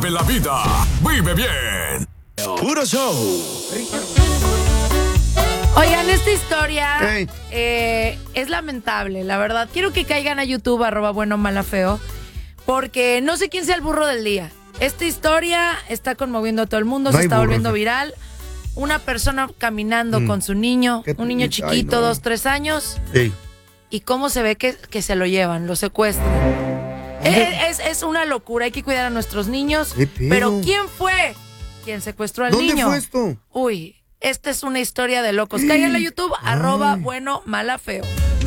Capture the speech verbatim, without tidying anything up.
Vive la vida, vive bien. Puro show. Oigan, esta historia Hey. eh, es lamentable, la verdad. Quiero que caigan a YouTube, arroba bueno, mala, feo, porque no sé quién sea el burro del día. Esta historia está conmoviendo a todo el mundo, No se hay está burro, volviendo Fer. viral. Una persona caminando Mm. con su niño, Qué un niño triste. chiquito, Ay, no. dos, tres años, Sí. y cómo se ve que, que se lo llevan, lo secuestran. Es, es, es una locura, hay que cuidar a nuestros niños. ¿Qué pedo? Pero ¿quién fue quien secuestró al ¿Dónde niño? fue esto? Uy, esta es una historia de locos. Cáiganle a YouTube, arroba bueno, mala, feo.